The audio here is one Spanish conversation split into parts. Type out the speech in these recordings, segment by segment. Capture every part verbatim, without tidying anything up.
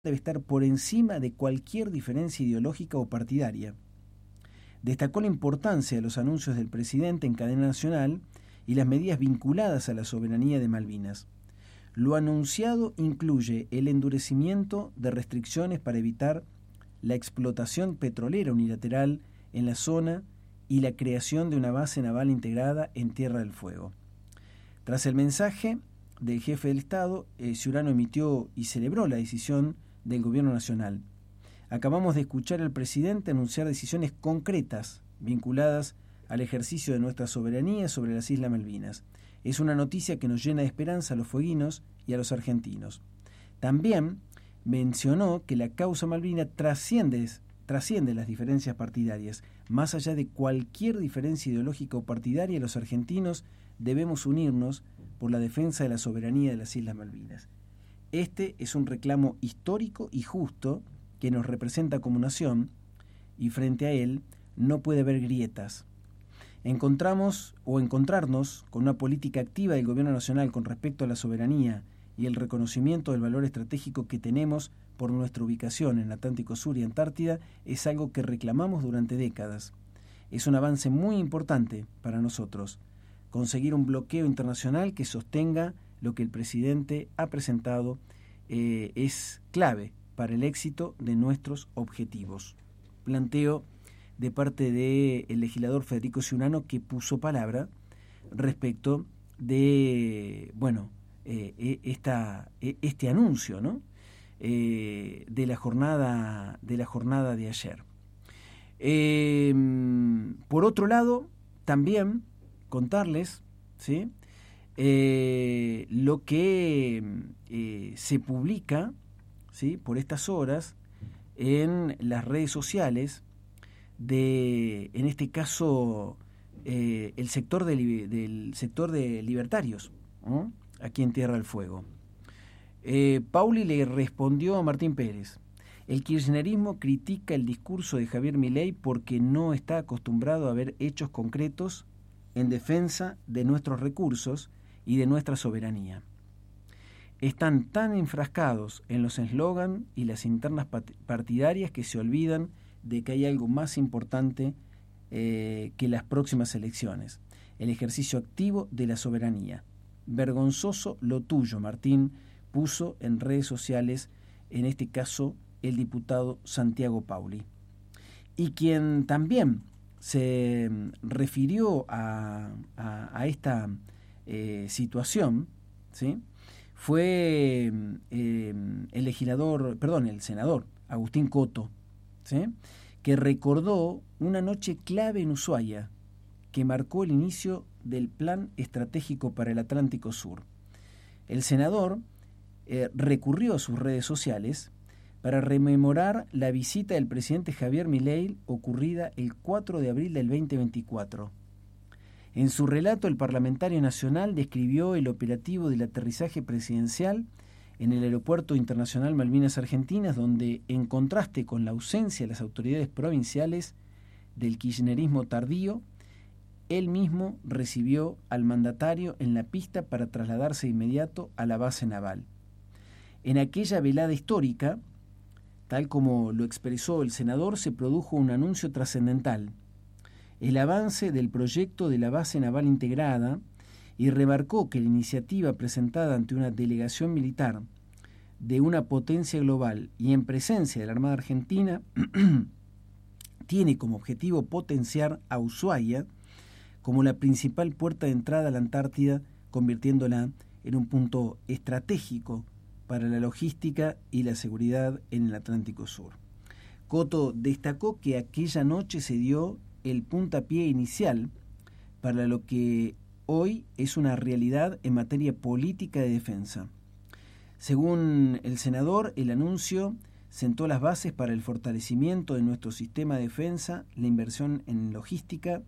debe estar por encima de cualquier diferencia ideológica o partidaria. Destacó la importancia de los anuncios del presidente en cadena nacional y las medidas vinculadas a la soberanía de Malvinas. Lo anunciado incluye el endurecimiento de restricciones para evitar la explotación petrolera unilateral en la zona y la creación de una base naval integrada en Tierra del Fuego. Tras el mensaje del jefe del Estado, eh, Ciurano emitió y celebró la decisión del Gobierno Nacional. Acabamos de escuchar al presidente anunciar decisiones concretas vinculadas al ejercicio de nuestra soberanía sobre las Islas Malvinas. Es una noticia que nos llena de esperanza a los fueguinos y a los argentinos. También mencionó que la causa malvina trasciende, trasciende las diferencias partidarias. Más allá de cualquier diferencia ideológica o partidaria, los argentinos debemos unirnos por la defensa de la soberanía de las Islas Malvinas. Este es un reclamo histórico y justo que nos representa como nación, y frente a él no puede haber grietas. Encontramos o encontrarnos con una política activa del Gobierno Nacional con respecto a la soberanía y el reconocimiento del valor estratégico que tenemos por nuestra ubicación en el Atlántico Sur y Antártida es algo que reclamamos durante décadas. Es un avance muy importante para nosotros. Conseguir un bloqueo internacional que sostenga lo que el presidente ha presentado eh, es clave para el éxito de nuestros objetivos. Planteo de parte del legislador Federico Ciurano, que puso palabra respecto de, bueno, eh, esta, este anuncio, ¿no? Eh, de la jornada de la jornada de ayer. Eh, por otro lado, también contarles, ¿sí? Eh, lo que eh, se publica, ¿sí?, por estas horas en las redes sociales de, en este caso, eh, el sector de, del sector de libertarios, ¿no?, aquí en Tierra del Fuego. Eh, Pauli le respondió a Martín Pérez: el kirchnerismo critica el discurso de Javier Milei porque no está acostumbrado a ver hechos concretos en defensa de nuestros recursos y de nuestra soberanía. Están tan enfrascados en los eslogan y las internas partidarias que se olvidan de que hay algo más importante eh, que las próximas elecciones: el ejercicio activo de la soberanía. Vergonzoso lo tuyo, Martín, puso en redes sociales, en este caso, el diputado Santiago Pauli. Y quien también se refirió a, a, a esta eh, situación, ¿sí?, fue eh, el legislador, perdón, el senador Agustín Coto, ¿sí?, que recordó una noche clave en Ushuaia que marcó el inicio del Plan Estratégico para el Atlántico Sur. El senador eh, recurrió a sus redes sociales para rememorar la visita del presidente Javier Milei ocurrida el cuatro de abril del veinte veinticuatro. En su relato, el parlamentario nacional describió el operativo del aterrizaje presidencial en el Aeropuerto Internacional Malvinas Argentinas, donde, en contraste con la ausencia de las autoridades provinciales del kirchnerismo tardío, él mismo recibió al mandatario en la pista para trasladarse de inmediato a la base naval. En aquella velada histórica, tal como lo expresó el senador, se produjo un anuncio trascendental: el avance del proyecto de la base naval integrada, y remarcó que la iniciativa presentada ante una delegación militar de una potencia global y en presencia de la Armada Argentina tiene como objetivo potenciar a Ushuaia como la principal puerta de entrada a la Antártida, convirtiéndola en un punto estratégico para la logística y la seguridad en el Atlántico Sur. Coto destacó que aquella noche se dio el puntapié inicial para lo que hoy es una realidad en materia política de defensa. Según el senador, el anuncio sentó las bases para el fortalecimiento de nuestro sistema de defensa, la inversión en logística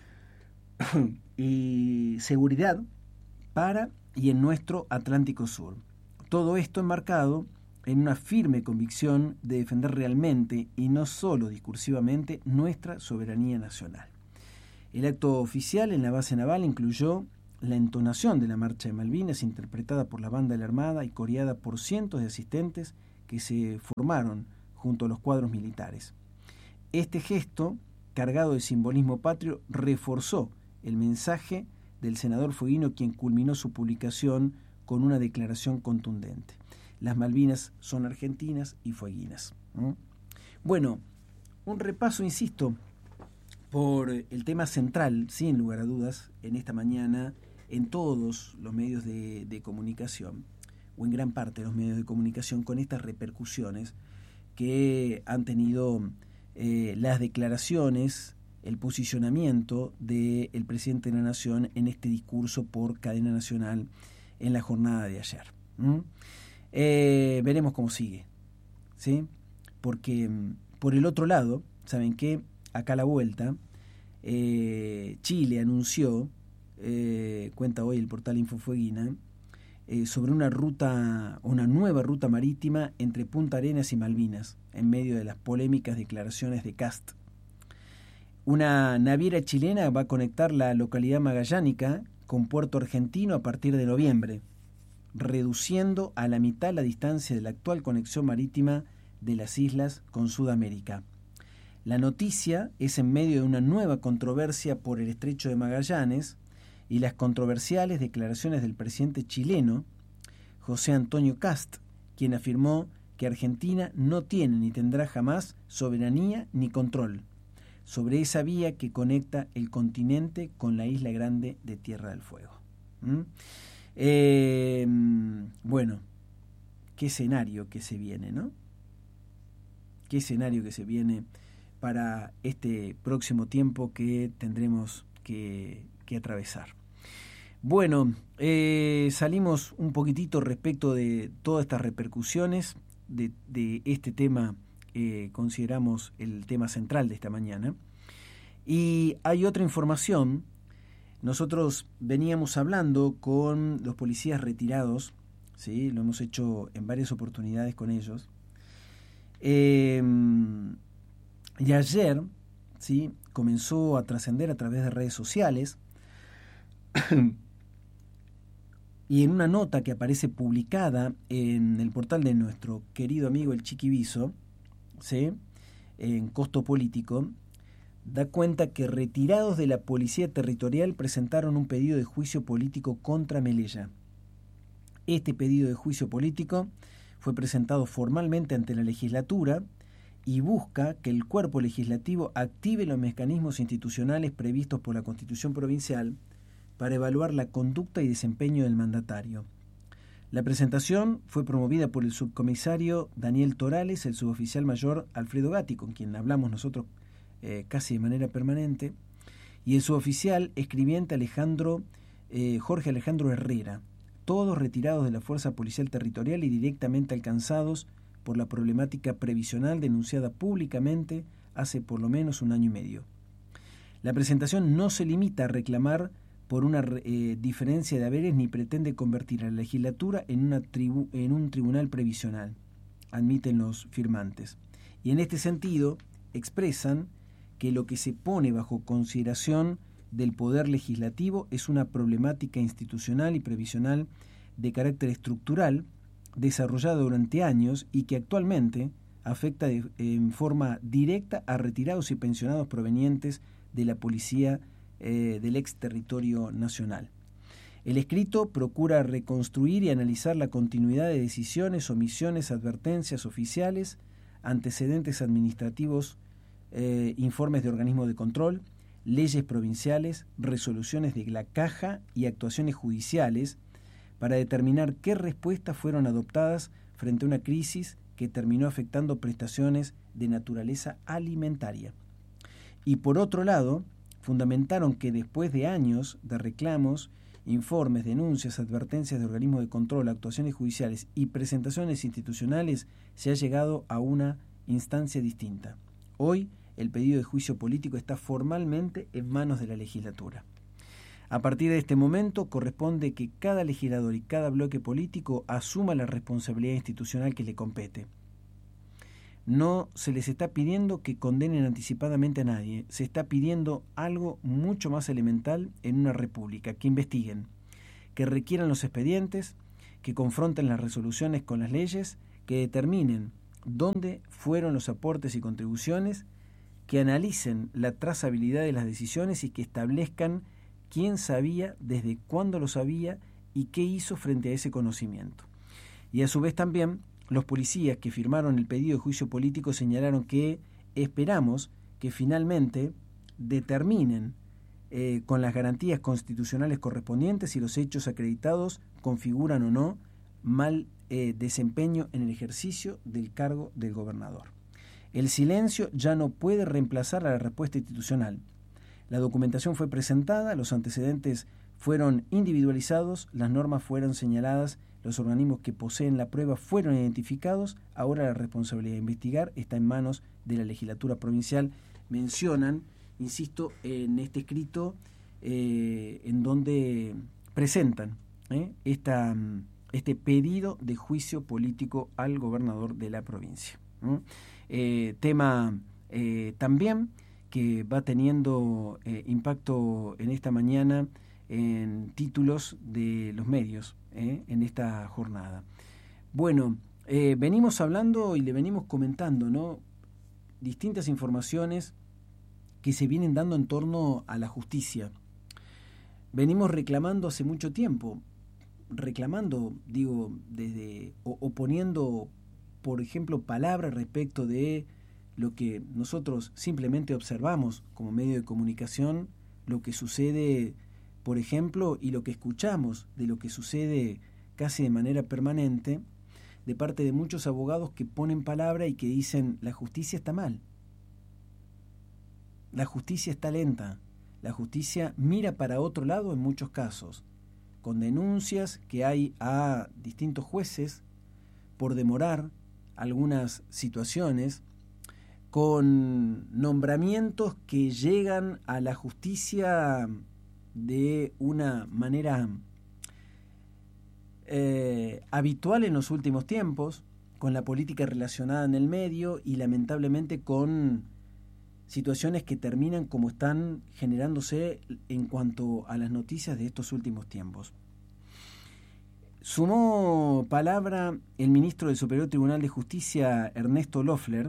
y seguridad para y en nuestro Atlántico Sur. Todo esto enmarcado en una firme convicción de defender realmente y no solo discursivamente nuestra soberanía nacional. El acto oficial en la base naval incluyó la entonación de la Marcha de Malvinas, interpretada por la banda de la Armada y coreada por cientos de asistentes que que se formaron junto a los cuadros militares. Este gesto, cargado de simbolismo patrio, reforzó el mensaje del senador Fueguino, quien culminó su publicación con una declaración contundente: las Malvinas son argentinas y fueguinas. ¿Mm? Bueno, un repaso, insisto, por el tema central, sin lugar a dudas, en esta mañana, en todos los medios de, de comunicación, o en gran parte de los medios de comunicación, con estas repercusiones que han tenido eh, las declaraciones, el posicionamiento del presidente de la Nación en este discurso por cadena nacional en la jornada de ayer. ¿Mm? Eh, veremos cómo sigue, ¿sí? Porque por el otro lado, ¿saben qué? Acá a la vuelta, eh, Chile anunció, eh, cuenta hoy el portal Infofueguina, eh, sobre una ruta, una nueva ruta marítima entre Punta Arenas y Malvinas, en medio de las polémicas declaraciones de Kast. Una naviera chilena va a conectar la localidad magallánica con puerto argentino a partir de noviembre, reduciendo a la mitad la distancia de la actual conexión marítima de las islas con Sudamérica. La noticia es en medio de una nueva controversia por el estrecho de Magallanes y las controversiales declaraciones del presidente chileno José Antonio Kast, quien afirmó que Argentina no tiene ni tendrá jamás soberanía ni control sobre esa vía que conecta el continente con la isla grande de Tierra del Fuego. ¿Mm? Eh, bueno, qué escenario que se viene, ¿no? Qué escenario que se viene para este próximo tiempo que tendremos que, que atravesar. Bueno, eh, salimos un poquitito respecto de todas estas repercusiones de, de este tema. Eh, consideramos el tema central de esta mañana. Y hay otra información. Nosotros veníamos hablando con los policías retirados, ¿sí? Lo hemos hecho en varias oportunidades con ellos. Eh, y ayer, ¿sí?, comenzó a trascender a través de redes sociales y en una nota que aparece publicada en el portal de nuestro querido amigo el Chiquiviso, ¿sí?, en Costo Político, da cuenta que retirados de la Policía Territorial presentaron un pedido de juicio político contra Melella. Este pedido de juicio político fue presentado formalmente ante la legislatura y busca que el cuerpo legislativo active los mecanismos institucionales previstos por la Constitución Provincial para evaluar la conducta y desempeño del mandatario. La presentación fue promovida por el subcomisario Daniel Torales, el suboficial mayor Alfredo Gatti, con quien hablamos nosotros eh, casi de manera permanente, y el suboficial escribiente Alejandro eh, Jorge Alejandro Herrera, todos retirados de la Fuerza Policial Territorial y directamente alcanzados por la problemática previsional denunciada públicamente hace por lo menos un año y medio. La presentación no se limita a reclamar por una eh, diferencia de haberes ni pretende convertir a la legislatura en, una tribu, en un tribunal previsional, admiten los firmantes. Y en este sentido expresan que lo que se pone bajo consideración del Poder Legislativo es una problemática institucional y previsional de carácter estructural desarrollada durante años y que actualmente afecta de, en forma directa a retirados y pensionados provenientes de la policía eh, del ex territorio nacional. El escrito procura reconstruir y analizar la continuidad de decisiones, omisiones, advertencias oficiales, antecedentes administrativos, eh, informes de organismos de control, leyes provinciales, resoluciones de la Caja y actuaciones judiciales para determinar qué respuestas fueron adoptadas frente a una crisis que terminó afectando prestaciones de naturaleza alimentaria. Y por otro lado, fundamentaron que después de años de reclamos, informes, denuncias, advertencias de organismos de control, actuaciones judiciales y presentaciones institucionales, se ha llegado a una instancia distinta. Hoy, el pedido de juicio político está formalmente en manos de la legislatura. A partir de este momento, corresponde que cada legislador y cada bloque político asuma la responsabilidad institucional que le compete. No se les está pidiendo que condenen anticipadamente a nadie, se está pidiendo algo mucho más elemental en una república: que investiguen, que requieran los expedientes, que confronten las resoluciones con las leyes, que determinen dónde fueron los aportes y contribuciones, que analicen la trazabilidad de las decisiones y que establezcan quién sabía, desde cuándo lo sabía y qué hizo frente a ese conocimiento. Y a su vez también los policías que firmaron el pedido de juicio político señalaron que esperamos que finalmente determinen eh, con las garantías constitucionales correspondientes si los hechos acreditados configuran o no mal eh, desempeño en el ejercicio del cargo del gobernador. El silencio ya no puede reemplazar a la respuesta institucional. La documentación fue presentada, los antecedentes fueron individualizados, las normas fueron señaladas, los organismos que poseen la prueba fueron identificados, ahora la responsabilidad de investigar está en manos de la legislatura provincial. Mencionan, insisto, en este escrito eh, en donde presentan eh, esta, este pedido de juicio político al gobernador de la provincia. ¿eh? Eh, tema eh, también que va teniendo eh, impacto en esta mañana en títulos de los medios eh, en esta jornada. Bueno, eh, venimos hablando y le venimos comentando, ¿no?, distintas informaciones que se vienen dando en torno a la justicia. Venimos reclamando hace mucho tiempo, reclamando, digo, desde o, o poniendo, por ejemplo, palabras respecto de lo que nosotros simplemente observamos como medio de comunicación, lo que sucede, por ejemplo, y lo que escuchamos de lo que sucede casi de manera permanente, de parte de muchos abogados que ponen palabra y que dicen la justicia está mal, la justicia está lenta, la justicia mira para otro lado en muchos casos, con denuncias que hay a distintos jueces por demorar algunas situaciones, con nombramientos que llegan a la justicia de una manera eh, habitual en los últimos tiempos, con la política relacionada en el medio y lamentablemente con situaciones que terminan como están generándose en cuanto a las noticias de estos últimos tiempos. Sumó palabra el ministro del Superior Tribunal de Justicia, Ernesto Loeffler,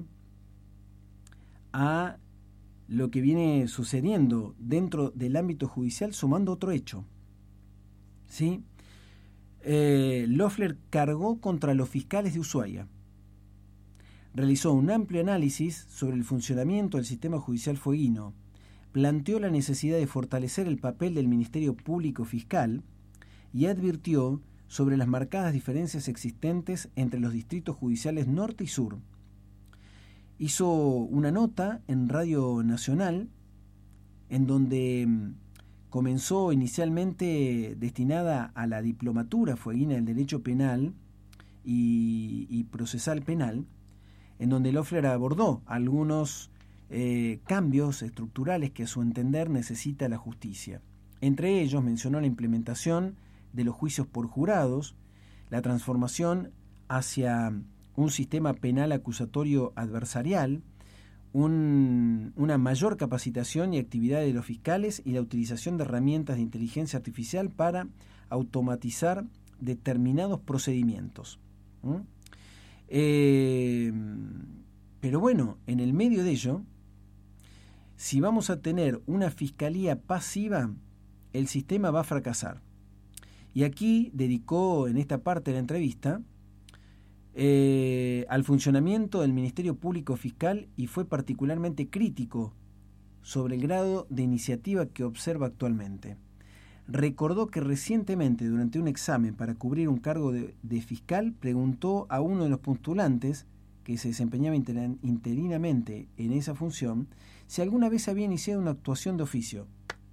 a lo que viene sucediendo dentro del ámbito judicial, sumando otro hecho. ¿Sí? Eh, Loeffler cargó contra los fiscales de Ushuaia. Realizó un amplio análisis sobre el funcionamiento del sistema judicial fueguino, planteó la necesidad de fortalecer el papel del Ministerio Público Fiscal y advirtió sobre las marcadas diferencias existentes entre los distritos judiciales norte y sur. Hizo una nota en Radio Nacional en donde comenzó inicialmente destinada a la diplomatura fueguina del derecho penal y, y procesal penal, en donde Loeffler abordó algunos eh, cambios estructurales que a su entender necesita la justicia. Entre ellos mencionó la implementación de los juicios por jurados, la transformación hacia un sistema penal acusatorio adversarial, un, una mayor capacitación y actividad de los fiscales y la utilización de herramientas de inteligencia artificial para automatizar determinados procedimientos. ¿Mm? Eh, pero bueno, en el medio de ello, si vamos a tener una fiscalía pasiva, el sistema va a fracasar. Y aquí dedicó en esta parte de la entrevista eh, al funcionamiento del Ministerio Público Fiscal y fue particularmente crítico sobre el grado de iniciativa que observa actualmente. Recordó que recientemente, durante un examen para cubrir un cargo de, de fiscal, preguntó a uno de los postulantes, que se desempeñaba inter, interinamente en esa función, si alguna vez había iniciado una actuación de oficio.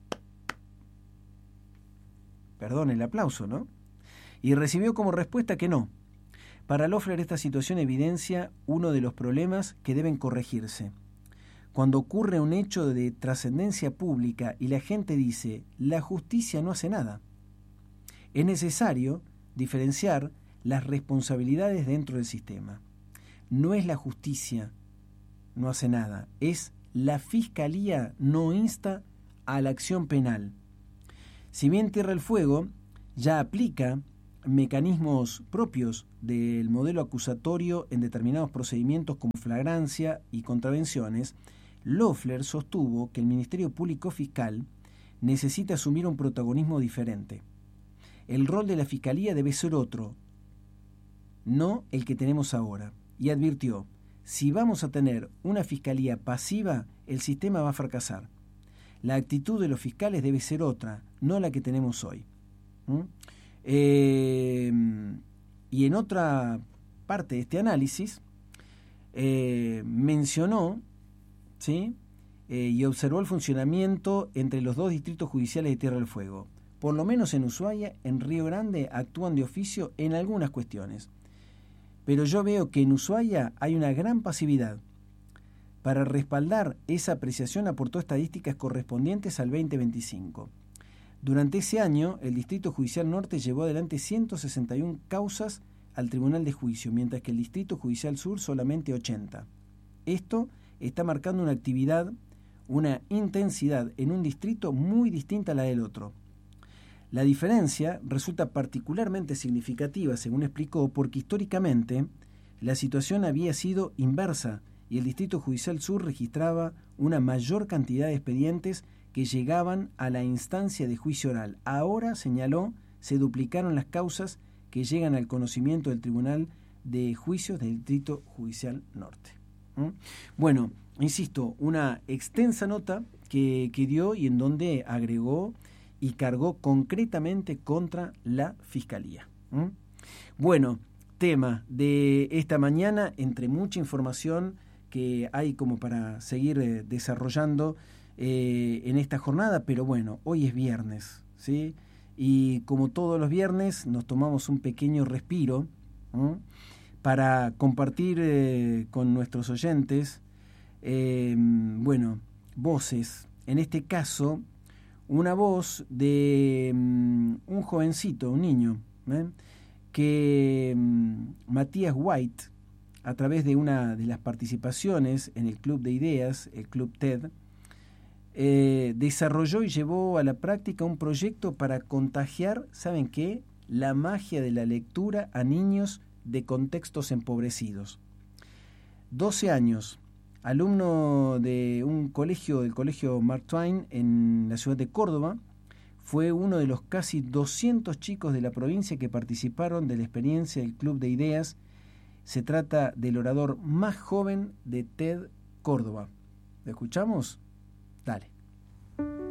Perdón el aplauso, ¿no? Y recibió como respuesta que no. Para Loeffler esta situación evidencia uno de los problemas que deben corregirse. Cuando ocurre un hecho de trascendencia pública y la gente dice, la justicia no hace nada, es necesario diferenciar las responsabilidades dentro del sistema. No es la justicia no hace nada, es la fiscalía no insta a la acción penal. Si bien Tierra del Fuego ya aplica mecanismos propios del modelo acusatorio en determinados procedimientos como flagrancia y contravenciones, Loeffler sostuvo que el Ministerio Público Fiscal necesita asumir un protagonismo diferente. El rol de la Fiscalía debe ser otro, no el que tenemos ahora, y advirtió: si vamos a tener una Fiscalía pasiva, el sistema va a fracasar. La actitud de los fiscales debe ser otra, no la que tenemos hoy. ¿Mm? Eh, y en otra parte de este análisis eh, mencionó, ¿sí? eh, y observó el funcionamiento entre los dos distritos judiciales de Tierra del Fuego. Por lo menos en Ushuaia, en Río Grande, actúan de oficio en algunas cuestiones. Pero yo veo que en Ushuaia hay una gran pasividad. Para respaldar esa apreciación aportó estadísticas correspondientes al veinte veinticinco. Durante ese año, el Distrito Judicial Norte llevó adelante ciento sesenta y una causas al Tribunal de Juicio, mientras que el Distrito Judicial Sur solamente ochenta. Esto está marcando una actividad, una intensidad en un distrito muy distinta a la del otro. La diferencia resulta particularmente significativa, según explicó, porque históricamente la situación había sido inversa y el Distrito Judicial Sur registraba una mayor cantidad de expedientes que llegaban a la instancia de juicio oral. Ahora, señaló, se duplicaron las causas que llegan al conocimiento del Tribunal de Juicios del Distrito Judicial Norte. ¿Mm? Bueno, insisto, una extensa nota que, que dio y en donde agregó y cargó concretamente contra la Fiscalía. ¿Mm? Bueno, tema de esta mañana, entre mucha información que hay como para seguir eh, desarrollando eh, en esta jornada, pero bueno, hoy es viernes, ¿sí? Y como todos los viernes nos tomamos un pequeño respiro ¿eh? para compartir eh, con nuestros oyentes, eh, bueno, voces, en este caso una voz de um, un jovencito, un niño, ¿eh? que um, Matías White, a través de una de las participaciones en el Club de Ideas, el Club TED, eh, desarrolló y llevó a la práctica un proyecto para contagiar, ¿saben qué?, la magia de la lectura a niños de contextos empobrecidos. doce años, alumno de un colegio, del colegio Mark Twain en la ciudad de Córdoba, fue uno de los casi doscientos chicos de la provincia que participaron de la experiencia del Club de Ideas. Se trata del orador más joven de TED Córdoba. ¿Lo escuchamos?